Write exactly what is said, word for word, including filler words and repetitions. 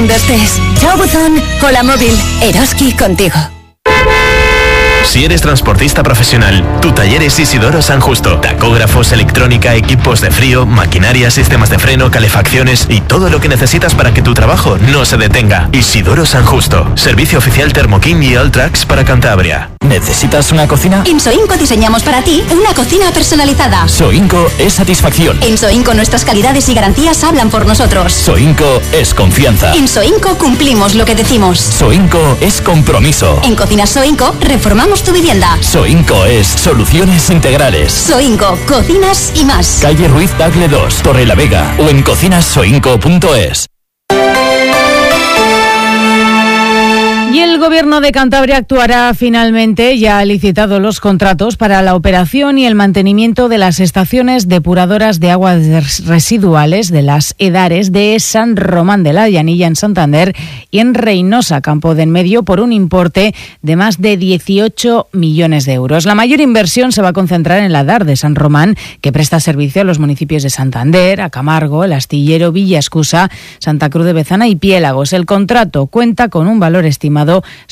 donde estés. Chao buzón, hola móvil, Eroski contigo. Si eres transportista profesional, tu taller es Isidoro San Justo. Tacógrafos, electrónica, equipos de frío, maquinaria, sistemas de freno, calefacciones y todo lo que necesitas para que tu trabajo no se detenga. Isidoro San Justo. Servicio oficial Thermokin y Alltrax para Cantabria. ¿Necesitas una cocina? En Soinco diseñamos para ti una cocina personalizada. Soinco es satisfacción. En Soinco nuestras calidades y garantías hablan por nosotros. Soinco es confianza. En Soinco cumplimos lo que decimos. Soinco es compromiso. En Cocinas Soinco reformamos tu vivienda. Soinco es soluciones integrales. Soinco, cocinas y más. Calle Ruiz Tagle dos, Torrelavega o en cocinas soinco punto es. Y el Gobierno de Cantabria actuará finalmente, ya ha licitado los contratos para la operación y el mantenimiento de las estaciones depuradoras de aguas residuales de las Edares de San Román de la Llanilla en Santander y en Reynosa, Campo de Enmedio, por un importe de más de dieciocho millones de euros. La mayor inversión se va a concentrar en la Edar de San Román, que presta servicio a los municipios de Santander, a Camargo, El Astillero, Villa Escusa, Santa Cruz de Bezana y Piélagos. El contrato cuenta con un valor estimado